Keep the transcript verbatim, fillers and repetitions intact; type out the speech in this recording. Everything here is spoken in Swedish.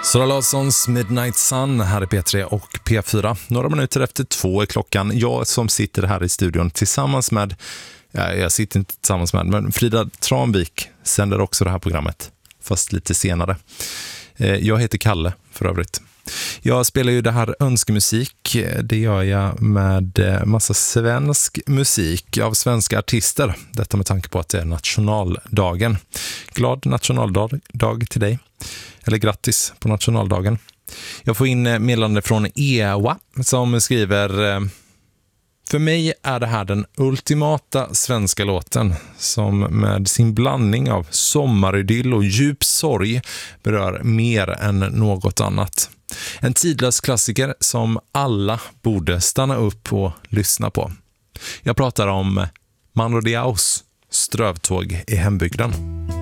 Sara Larssons Midnight Sun här i P tre och P fyra. Några minuter efter två är klockan. Jag som sitter här i studion tillsammans med, ja, jag sitter inte tillsammans med, men Frida Tranvik sänder också det här programmet, fast lite senare. Jag heter Kalle för övrigt. Jag spelar ju det här önskemusik, det gör jag med massa svensk musik av svenska artister. Detta med tanke på att det är nationaldagen. Glad nationaldag dag till dig. Eller grattis på nationaldagen. Jag får in meddelande från Ewa som skriver: för mig är det här den ultimata svenska låten som med sin blandning av sommaridyll och djup sorg berör mer än något annat. En tidlös klassiker som alla borde stanna upp och lyssna på. Jag pratar om Mano Diaos Strövtåg i hembygden.